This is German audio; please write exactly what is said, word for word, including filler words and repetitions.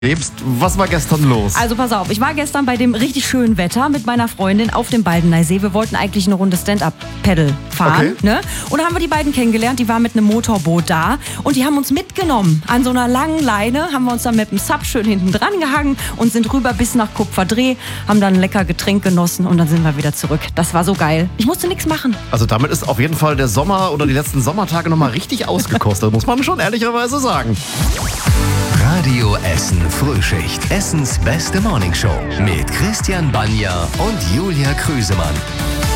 lebst. Was war gestern los? Also pass auf, ich war gestern bei dem richtig schönen Wetter mit meiner Freundin auf dem Baldeneysee. Wir wollten eigentlich eine Runde Stand-Up-Paddle fahren. Okay. Ne? Und da haben wir die beiden kennengelernt, die waren mit einem Motorboot da. Und die haben uns mitgenommen. An so einer langen Leine haben wir uns dann mit dem Sub schön hinten dran gehangen und sind rüber bis nach Kupferdreh, haben dann ein lecker Getränk genossen und dann sind wir wieder zurück. Das war so geil. Ich musste nichts machen. Also damit ist auf jeden Fall der Sommer oder die letzten Sommertage nochmal richtig ausgekostet, muss man schon ehrlicherweise sagen. Radio Essen Frühschicht. Essens beste Morningshow mit Christian Banja und Julia Krüsemann.